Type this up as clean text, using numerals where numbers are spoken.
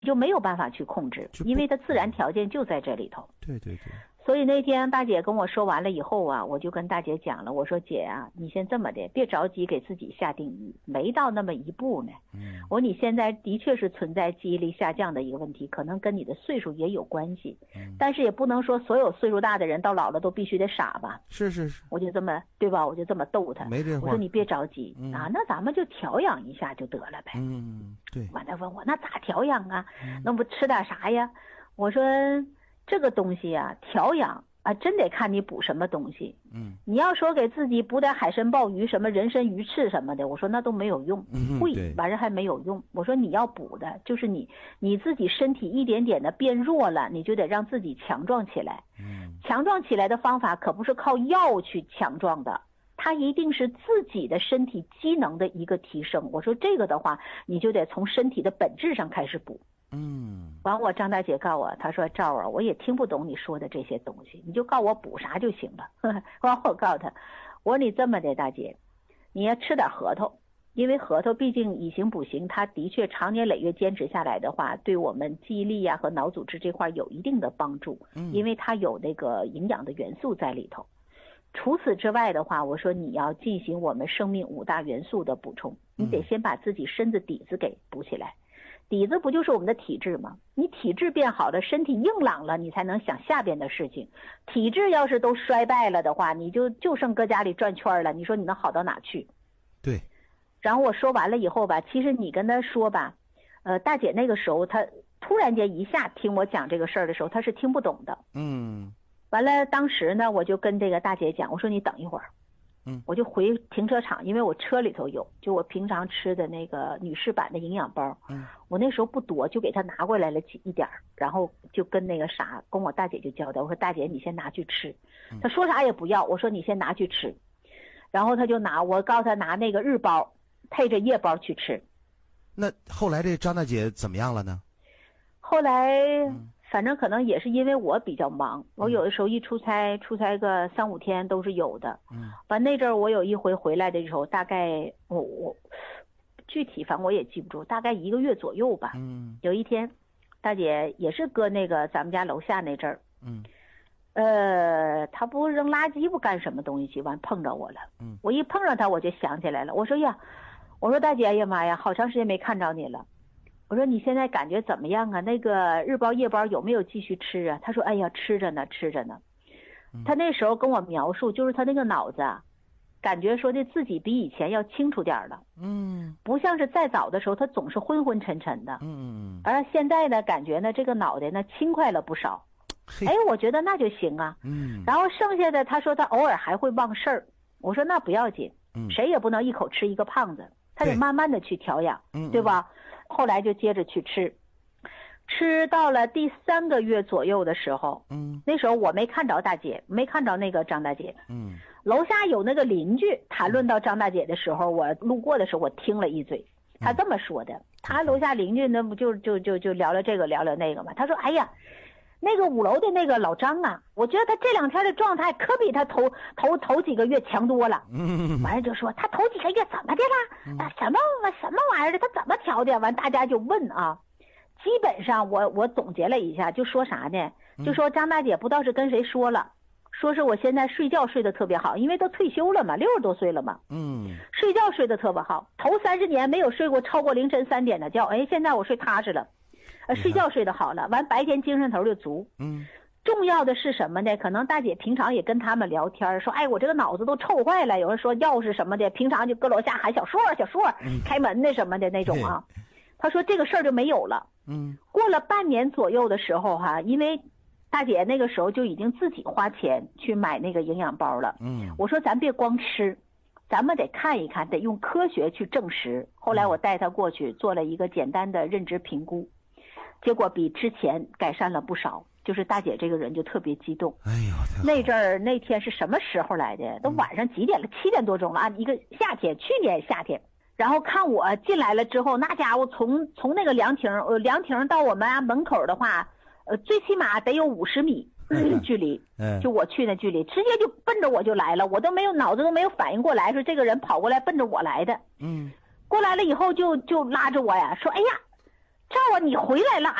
就没有办法去控制，因为它自然条件就在这里头。 对对对。 所以那天大姐跟我说完了以后啊，我就跟大姐讲了，我说姐啊，你先这么的，别着急给自己下定义，没到那么一步呢。我说你现在的确是存在记忆力下降的一个问题，可能跟你的岁数也有关系，但是也不能说所有岁数大的人到老了都必须得傻吧。 是是是。 我就这么对吧？我就这么逗他， 没这话。 我说你别着急啊，那咱们就调养一下就得了呗。 对。 完他问我那咋调养啊？那不吃点啥呀？我说这个东西啊，调养啊，真得看你补什么东西。你要说给自己补点海参鲍鱼什么人参鱼翅什么的，我说那都没有用，会完事还没有用。我说你要补的就是你自己身体一点点的变弱了，你就得让自己强壮起来。强壮起来的方法可不是靠药去强壮的，它一定是自己的身体机能的一个提升。我说这个的话，你就得从身体的本质上开始补。完我张大姐告我，她说赵啊，我也听不懂你说的这些东西，你就告我补啥就行了。完我告诉她，我说你这么的大姐，你要吃点核桃，因为核桃毕竟以形补形，它的确长年累月坚持下来的话，对我们记忆力和脑组织这块有一定的帮助，因为它有那个营养的元素在里头。除此之外的话，我说你要进行我们生命5大元素的补充，你得先把自己身子底子给补起来。底子不就是我们的体质吗？你体质变好了，身体硬朗了，你才能想下边的事情。体质要是都衰败了的话，你就剩搁家里转圈了，你说你能好到哪去？ 对。 然后我说完了以后吧，其实你跟他说吧，大姐那个时候她突然间一下听我讲这个事儿的时候，她是听不懂的。完了当时呢，我就跟这个大姐讲，我说你等一会儿。我就回停车场，因为我车里头有，就我平常吃的那个女士版的营养包。我那时候不多，就给她拿过来了一点，然后就跟那个啥，跟我大姐就交代，我说大姐你先拿去吃。她说啥也不要，我说你先拿去吃。然后她就拿，我告诉她拿那个日包配着夜包去吃。 那后来这张大姐怎么样了呢？ 后来反正可能也是因为我比较忙，我有的时候一出差个3、5天都是有的。完那阵儿我有一回回来的时候，大概我具体反正我也记不住，大概1个月左右吧。有一天，大姐也是搁那个咱们家楼下那阵儿。她不扔垃圾不干什么东西去，完碰着我了。我一碰着她我就想起来了，我说呀，我说大姐，哎呀妈呀，好长时间没看着你了。我说你现在感觉怎么样啊？那个日包夜包有没有继续吃啊？他说哎呀，吃着呢。他那时候跟我描述，就是他那个脑子啊，感觉说的自己比以前要清楚点了。不像是再早的时候他总是昏昏沉沉的。而现在呢，感觉呢这个脑袋呢轻快了不少。哎，我觉得那就行啊。然后剩下的他说他偶尔还会忘事儿。我说那不要紧，谁也不能一口吃一个胖子，他得慢慢的去调养，对吧？后来就接着去吃到了第3个月左右的时候，那时候我没看着大姐，没看着那个张大姐。楼下有那个邻居谈论到张大姐的时候，我路过的时候我听了一嘴，他这么说的。他楼下邻居那不就聊聊这个聊聊那个嘛。他说哎呀，那个5楼的那个老张啊，我觉得他这2天的状态可比他头几个月强多了。完了就说他头几个月怎么的了？什么玩意儿的？他怎么调的？完大家就问啊。基本上我总结了一下，就说啥呢？就说张大姐不知道是跟谁说了，说是我现在睡觉睡得特别好，因为都退休了嘛，60多岁了嘛。睡觉睡得特别好，头30年没有睡过超过凌晨3点的觉。哎，现在我睡踏实了。睡觉睡得好了，完白天精神头就足。重要的是什么呢？可能大姐平常也跟他们聊天，说哎我这个脑子都臭坏了，有人说钥匙什么的，平常就搁楼下喊小硕开门的什么的那种啊。他说这个事儿就没有了。过了半年左右的时候因为大姐那个时候就已经自己花钱去买那个营养包了。我说咱别光吃，咱们得看一看，得用科学去证实。后来我带她过去做了一个简单的认知评估，结果比之前改善了不少。就是大姐这个人就特别激动。 哎呦， 那阵儿那天是什么时候来的？都晚上几点了？7点多钟了啊！一个夏天，去年夏天。然后看我进来了之后，那家伙从那个凉亭到我们家门口的话，最起码得有50米距离。就我去那距离，直接就奔着我就来了，我都没有脑子都没有反应过来，说这个人跑过来奔着我来的。过来了以后就拉着我呀，说哎呀， 赵啊，你回来了。